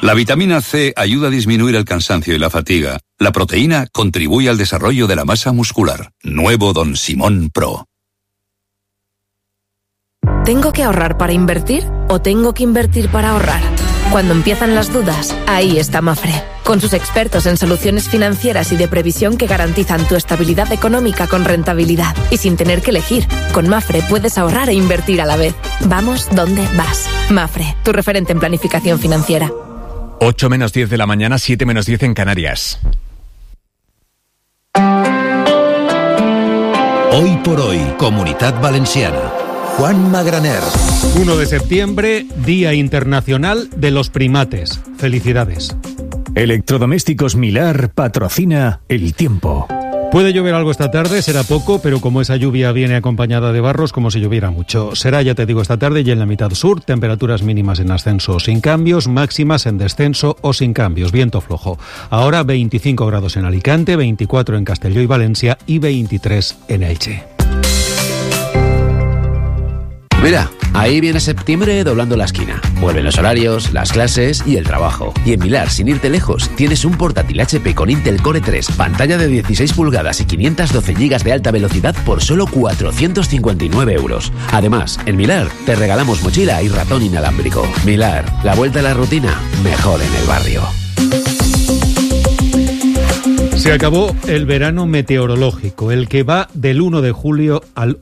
La vitamina C ayuda a disminuir el cansancio y la fatiga. La proteína contribuye al desarrollo de la masa muscular. Nuevo Don Simón Pro. ¿Tengo que ahorrar para invertir o tengo que invertir para ahorrar? Cuando empiezan las dudas, ahí está Mafre, con sus expertos en soluciones financieras y de previsión que garantizan tu estabilidad económica con rentabilidad. Y sin tener que elegir, con Mafre puedes ahorrar e invertir a la vez. Vamos donde vas. Mafre, tu referente en planificación financiera. 8 menos 10 de la mañana, 7 menos 10 en Canarias. Hoy por hoy, Comunitat Valenciana. Juan Magraner. 1 de septiembre, Día Internacional de los Primates. Felicidades. Electrodomésticos Milar patrocina El Tiempo. Puede llover algo esta tarde, será poco, pero como esa lluvia viene acompañada de barros, como si lloviera mucho. Será, ya te digo, esta tarde y en la mitad sur, temperaturas mínimas en ascenso o sin cambios, máximas en descenso o sin cambios, viento flojo. Ahora 25 grados en Alicante, 24 en Castelló y Valencia y 23 en Elche. Mira, ahí viene septiembre doblando la esquina. Vuelven los horarios, las clases y el trabajo. Y en Milar, sin irte lejos, tienes un portátil HP con Intel Core 3, pantalla de 16 pulgadas y 512 GB de alta velocidad por solo 459 euros. Además, en Milar te regalamos mochila y ratón inalámbrico. Milar, la vuelta a la rutina, mejor en el barrio. Se acabó el verano meteorológico, el que va del 1 de julio al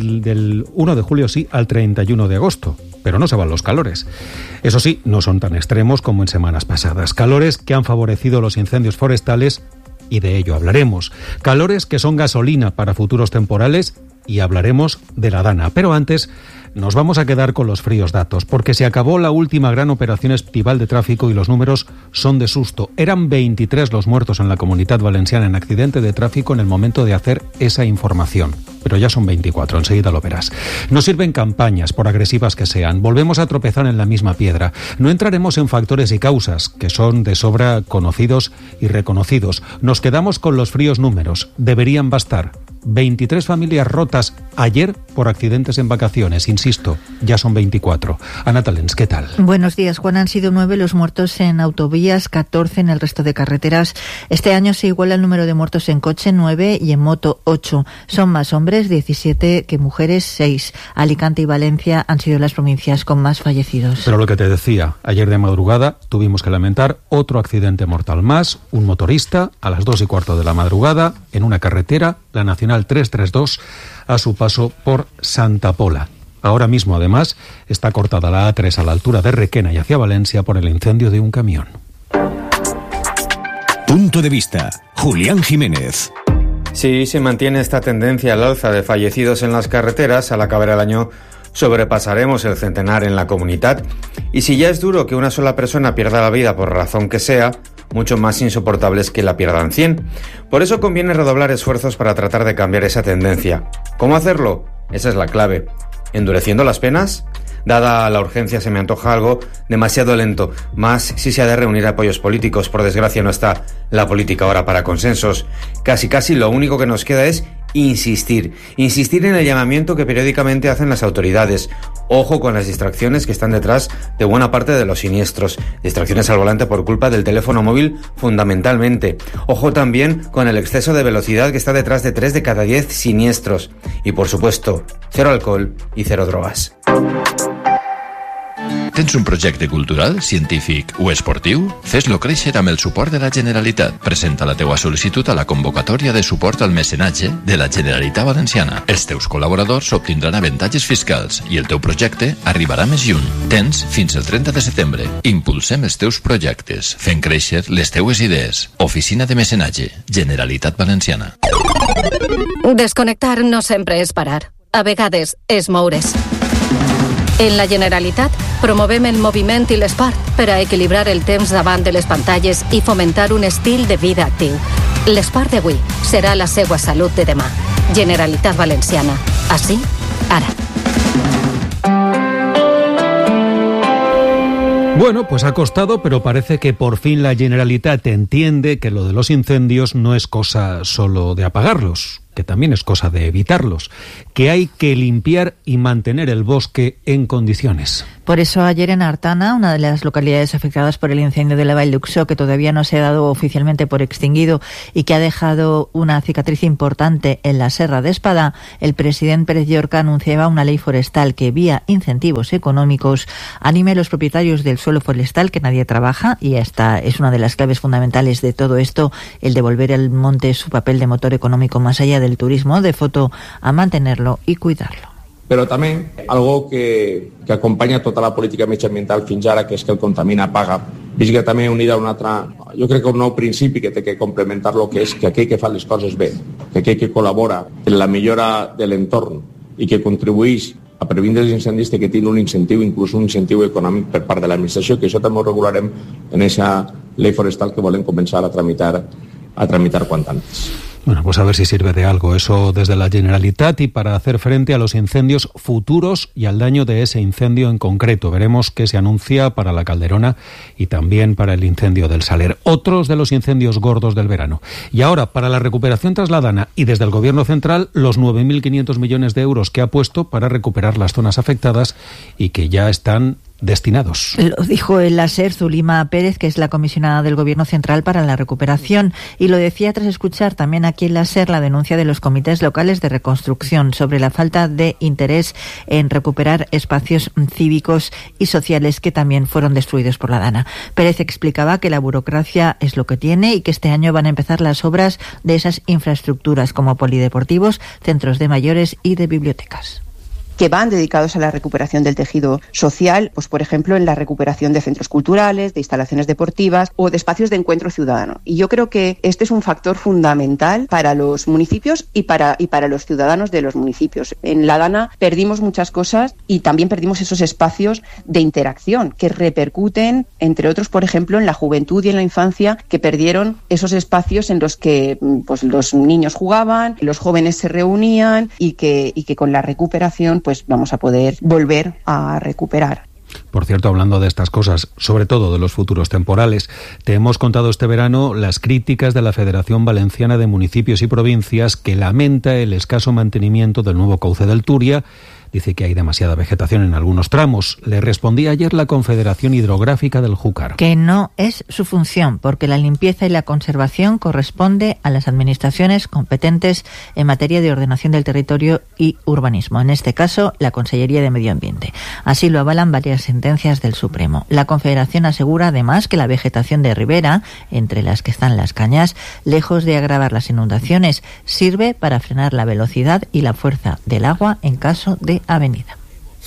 31 de agosto, pero no se van los calores. Eso sí, no son tan extremos como en semanas pasadas. Calores que han favorecido los incendios forestales y de ello hablaremos. Calores que son gasolina para futuros temporales y hablaremos de la Dana. Pero antes nos vamos a quedar con los fríos datos, porque se acabó la última gran operación estival de tráfico y los números son de susto. Eran 23 los muertos en la Comunitat Valenciana en accidente de tráfico en el momento de hacer esa información. Pero ya son 24, enseguida lo verás. No sirven campañas, por agresivas que sean. Volvemos a tropezar en la misma piedra. No entraremos en factores y causas, que son de sobra conocidos y reconocidos. Nos quedamos con los fríos números. Deberían bastar. 23 familias rotas ayer por accidentes en vacaciones. Insisto, ya son 24. Ana Talens, ¿qué tal? Buenos días, Juan. Han sido 9 los muertos en autovías, 14 en el resto de carreteras. Este año se iguala el número de muertos en coche, 9, y en moto, 8. Son más hombres, 17, que mujeres, 6. Alicante y Valencia han sido las provincias con más fallecidos. Pero lo que te decía, ayer de madrugada tuvimos que lamentar otro accidente mortal más. Un motorista a las 2:15 de la madrugada en una carretera, la Nacional 332, a su paso por Santa Pola. Ahora mismo, además, está cortada la A3 a la altura de Requena y hacia Valencia por el incendio de un camión. Punto de vista. Julián Jiménez. Si se mantiene esta tendencia al alza de fallecidos en las carreteras, al acabar el año sobrepasaremos el centenar en la comunidad. Y si ya es duro que una sola persona pierda la vida por razón que sea, mucho más insoportable es que la pierdan 100. Por eso conviene redoblar esfuerzos para tratar de cambiar esa tendencia. ¿Cómo hacerlo? Esa es la clave. ¿Endureciendo las penas? Dada la urgencia se me antoja algo demasiado lento, más si se ha de reunir apoyos políticos. Por desgracia no está la política ahora para consensos. Casi lo único que nos queda es insistir en el llamamiento que periódicamente hacen las autoridades. Ojo con las distracciones que están detrás de buena parte de los siniestros. Distracciones al volante por culpa del teléfono móvil fundamentalmente. Ojo también con el exceso de velocidad que está detrás de 3 de cada 10 siniestros. Y por supuesto, 0 alcohol y 0 drogas. Tens un projecte cultural, científic o esportiu? Fes-lo créixer amb el suport de la Generalitat. Presenta la teua sol·licitud a la convocatòria de suport al mecenatge de la Generalitat Valenciana. Els teus col·laboradors obtindran avantatges fiscals i el teu projecte arribarà més lluny. Tens fins el 30 de setembre. Impulsem els teus projectes, fent créixer les teues idees. Oficina de Mecenatge, Generalitat Valenciana. Desconnectar no sempre és parar. A vegades és moure's. En la Generalitat promovem el moviment i l'esport per a equilibrar el temps davant de les pantalles i fomentar un estil de vida actiu. L'esport d'avui serà la seva salut de demà. Generalitat Valenciana. Així, ara. Bueno, pues ha costado, pero parece que por fin la Generalitat entiende que lo de los incendios no es cosa solo de apagarlos. que también es cosa de evitarlos, que hay que limpiar y mantener el bosque en condiciones. Por eso ayer en Artana, una de las localidades afectadas por el incendio de la Vall d'Uixó, que todavía no se ha dado oficialmente por extinguido y que ha dejado una cicatriz importante en la Serra de Espadà, el presidente Pérez Llorca anunciaba una ley forestal que, vía incentivos económicos, anime a los propietarios del suelo forestal que nadie trabaja, y esta es una de las claves fundamentales de todo esto, el devolver al monte su papel de motor económico más allá del turismo de foto, a mantenerlo y cuidarlo. Però també algo que acompanya tota la política mediambiental fins ara, que és que el contamina paga. Visca també unida a un altre, jo crec que un nou principi que té que complementar lo que és que aquell que fa les coses bé, que aquell que col·labora en la millora de l'entorn i que contribueix a previndre els incendis, que tingui un incentiu, inclús un incentiu econòmic per part de l'administració, que això també ho regularem en aquesta llei forestal que volem començar a tramitar quant antes. Bueno, pues a ver si sirve de algo eso desde la Generalitat y para hacer frente a los incendios futuros y al daño de ese incendio en concreto. Veremos qué se anuncia para la Calderona y también para el incendio del Saler, otros de los incendios gordos del verano. Y ahora, para la recuperación trasladana y desde el Gobierno central, los 9.500 millones de euros que ha puesto para recuperar las zonas afectadas y que ya están destinados. Lo dijo en la SER Zulima Pérez, que es la comisionada del Gobierno central para la recuperación, y lo decía tras escuchar también aquí en la SER la denuncia de los comités locales de reconstrucción sobre la falta de interés en recuperar espacios cívicos y sociales que también fueron destruidos por la Dana. Pérez explicaba que la burocracia es lo que tiene y que este año van a empezar las obras de esas infraestructuras como polideportivos, centros de mayores y de bibliotecas, que van dedicados a la recuperación del tejido social, pues por ejemplo en la recuperación de centros culturales, de instalaciones deportivas o de espacios de encuentro ciudadano. Y yo creo que este es un factor fundamental para los municipios y para los ciudadanos de los municipios. En la Dana perdimos muchas cosas y también perdimos esos espacios de interacción que repercuten, entre otros, por ejemplo, en la juventud y en la infancia, que perdieron esos espacios en los que pues los niños jugaban, los jóvenes se reunían y que con la recuperación pues vamos a poder volver a recuperar. Por cierto, hablando de estas cosas, sobre todo de los futuros temporales, te hemos contado este verano las críticas de la Federación Valenciana de Municipios y Provincias, que lamenta el escaso mantenimiento del nuevo cauce del Turia. Dice que hay demasiada vegetación en algunos tramos. Le respondía ayer la Confederación Hidrográfica del Júcar. Que no es su función, porque la limpieza y la conservación corresponde a las administraciones competentes en materia de ordenación del territorio y urbanismo, en este caso la Consellería de Medio Ambiente. Así lo avalan varias sentencias del Supremo. La Confederación asegura además que la vegetación de ribera, entre las que están las cañas, lejos de agravar las inundaciones, sirve para frenar la velocidad y la fuerza del agua en caso de avenida.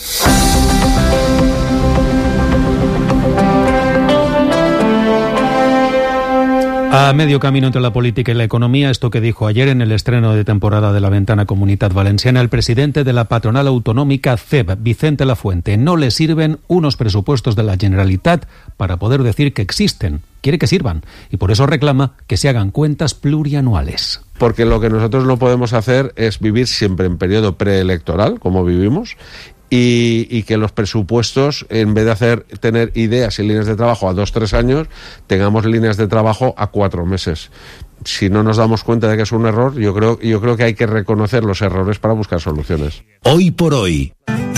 A medio camino entre la política y la economía, esto que dijo ayer en el estreno de temporada de La Ventana Comunitat Valenciana el presidente de la patronal autonómica CEB, Vicente Lafuente. No le sirven unos presupuestos de la Generalitat para poder decir que existen. Quiere que sirvan y por eso reclama que se hagan cuentas plurianuales. Porque lo que nosotros no podemos hacer es vivir siempre en periodo preelectoral, como vivimos, y que los presupuestos, en vez de tener ideas y líneas de trabajo a 2-3 años, tengamos líneas de trabajo a 4 meses. Si no nos damos cuenta de que es un error, yo creo que hay que reconocer los errores para buscar soluciones. Hoy por hoy.